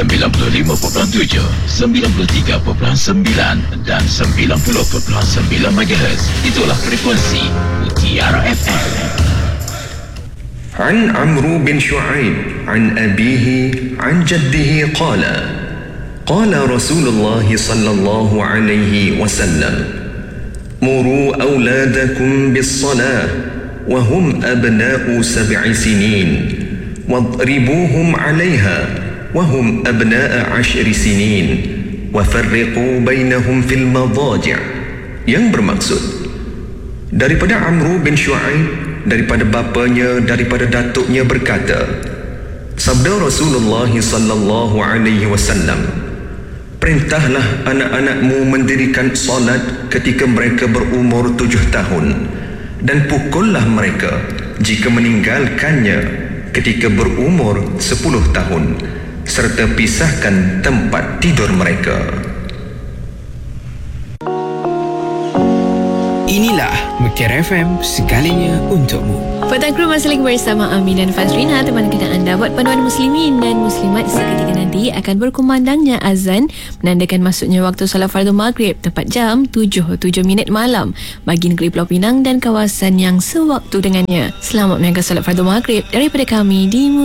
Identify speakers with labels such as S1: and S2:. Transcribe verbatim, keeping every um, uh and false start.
S1: sembilan puluh lima perpuluhan tujuh, sembilan puluh tiga perpuluhan sembilan dan sembilan puluh perpuluhan sembilan megahertz. Itulah frekuensi Mutiara F M.
S2: عن عمرو بن شعيب عن أبيه عن جده قال قال رسول الله صلى الله عليه وسلم مروا أولادكم بالصلاة وهم أبناء سبع سنين واضربوهم عليها وهم أبناء عشر سنين وفرقوا بينهم في المضاجع. Yang bermaksud daripada Amru bin Shu'aib, daripada bapanya, daripada datuknya berkata, sabda Rasulullah sallallahu alaihi wasallam, perintahlah anak-anakmu mendirikan solat ketika mereka berumur tujuh tahun dan pukullah mereka jika meninggalkannya ketika berumur sepuluh tahun, serta pisahkan tempat tidur mereka.
S3: Inilah Mutiara F M, segalanya untukmu.
S4: Petang Kru masih lagi bersama Amin dan Fazrina, teman kita anda. Buat panduan muslimin dan muslimat, seketika nanti akan berkumandangnya azan menandakan masuknya waktu solat fardu maghrib tepat jam tujuh minit malam bagi negeri Pulau Pinang dan kawasan yang sewaktu dengannya. Selamat menjalankan solat fardu maghrib daripada kami di